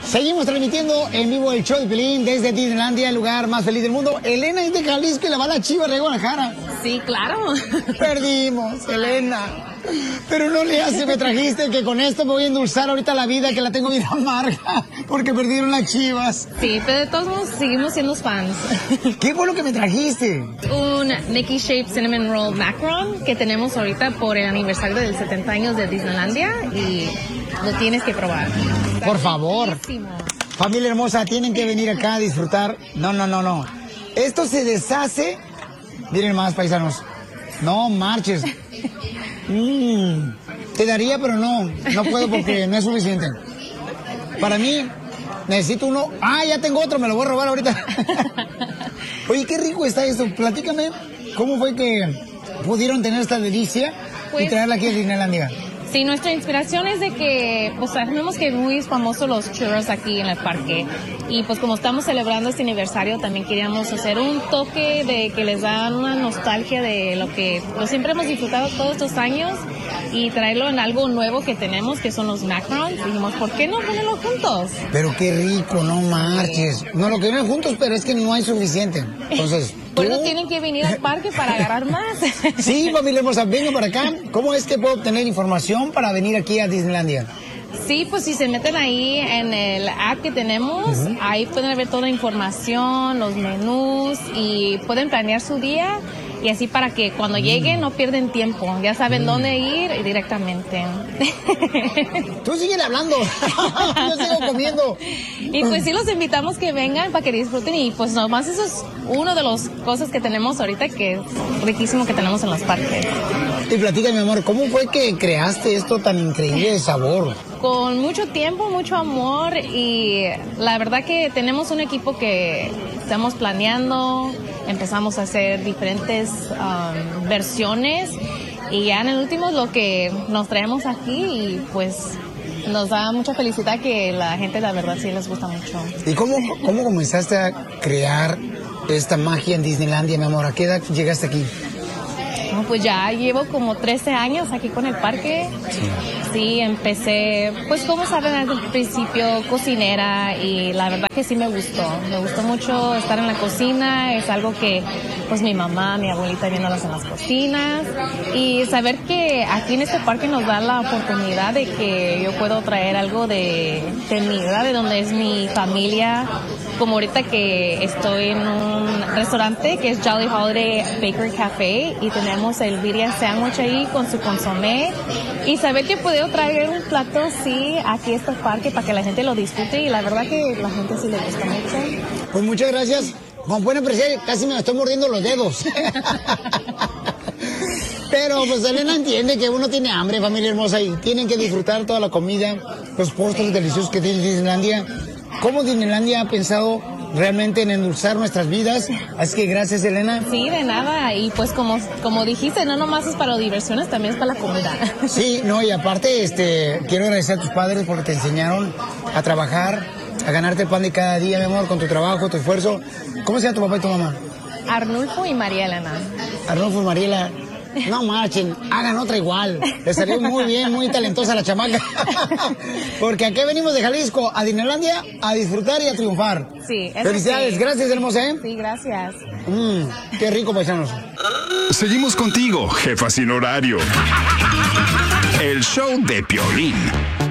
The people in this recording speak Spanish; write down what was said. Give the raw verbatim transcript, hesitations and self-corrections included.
Seguimos transmitiendo en vivo el show de Piolín desde Disneylandia, el lugar más feliz del mundo. Elena es de Jalisco y la va a la Chivas de Guadalajara. Sí, claro. Perdimos, Elena. Pero no le hace, me trajiste que con esto me voy a endulzar ahorita la vida, que la tengo bien amarga, porque perdieron las Chivas. Sí, pero de todos modos seguimos siendo fans. ¿Qué fue lo que me trajiste? Un Mickey Shaped Cinnamon Roll Macaron que tenemos ahorita por el aniversario del setenta años de Disneylandia y lo tienes que probar. Está por favor. riquísimo. Familia hermosa, tienen que venir acá a disfrutar. No, no, no, no. Esto se deshace. Miren más, paisanos. No marches. Mm, te daría, pero no. No puedo porque no es suficiente. Para mí, necesito uno. Ah, ya tengo otro, me lo voy a robar ahorita. Oye, qué rico está esto. Platícame, ¿cómo fue que pudieron tener esta delicia Pues- y traerla aquí a Disneylandia? Sí, nuestra inspiración es de que, pues sabemos que es muy famoso los churros aquí en el parque y pues como estamos celebrando este aniversario también queríamos hacer un toque de que les da una nostalgia de lo que pues, siempre hemos disfrutado todos estos años y traerlo en algo nuevo que tenemos que son los macarons. Dijimos, ¿por qué no ponerlo juntos? Pero qué rico, no marches. No lo quieren juntos, pero es que no hay suficiente. Entonces, Por eso tú- tienen que venir al parque para agarrar más. Sí, familia hermosa, venga para acá. ¿Cómo es que puedo obtener información para venir aquí a Disneylandia? Sí, pues si se meten ahí en el app que tenemos, uh-huh. ahí pueden ver toda la información, los menús y pueden planear su día y así para que cuando mm. lleguen no pierden tiempo, ya saben mm. dónde ir directamente. Tú sigue hablando, yo sigo comiendo. Y pues sí los invitamos que vengan para que disfruten y pues nomás eso es uno de las cosas que tenemos ahorita que es riquísimo que tenemos en los parques. Y platícame, mi amor, ¿cómo fue que creaste esto tan increíble de sabor? Con mucho tiempo, mucho amor y la verdad que tenemos un equipo que estamos planeando, empezamos a hacer diferentes um, versiones y ya en el último lo que nos traemos aquí y pues nos da mucha felicidad que la gente la verdad sí les gusta mucho. ¿Y cómo, cómo comenzaste a crear esta magia en Disneylandia, mi amor? ¿A qué edad llegaste aquí? No, pues ya llevo como trece años aquí con el parque. Sí. Sí, empecé, pues como saben al principio, cocinera y la verdad que sí me gustó. Me gustó mucho estar en la cocina, es algo que pues mi mamá, mi abuelita viéndolas en las cocinas y saber que aquí en este parque nos da la oportunidad de que yo puedo traer algo de, de mi, ¿verdad? De donde es mi familia, como ahorita que estoy en un restaurante que es Jolly Holiday Bakery Café y tenemos el birria sandwich ahí con su consomé y saber que puedo traer un plato sí aquí a este parque para que la gente lo disfrute y la verdad que la gente sí le gusta mucho. Pues muchas gracias. Como pueden apreciar, casi me estoy mordiendo los dedos. Pero pues Elena entiende que uno tiene hambre, familia hermosa, y tienen que disfrutar toda la comida, los postres deliciosos que tiene Disneylandia. ¿Cómo Disneylandia ha pensado realmente en endulzar nuestras vidas? Así que gracias, Elena. Sí, de nada. Y pues como, como dijiste, no nomás es para diversiones, también es para la comida. Sí, no, y aparte este, quiero agradecer a tus padres porque te enseñaron a trabajar, a ganarte el pan de cada día, mi amor, con tu trabajo, tu esfuerzo. ¿Cómo se llama tu papá y tu mamá? Arnulfo y María Elena. Arnulfo y Mariela. No marchen, hagan otra igual. Les salió muy bien, muy talentosa la chamaca. Porque aquí venimos de Jalisco a Disneylandia a disfrutar y a triunfar. Sí, eso felicidades, sí. Gracias, hermosa, ¿eh? Sí, gracias. Mmm, qué rico, paisanos. Seguimos contigo, jefa sin horario. El show de Piolín.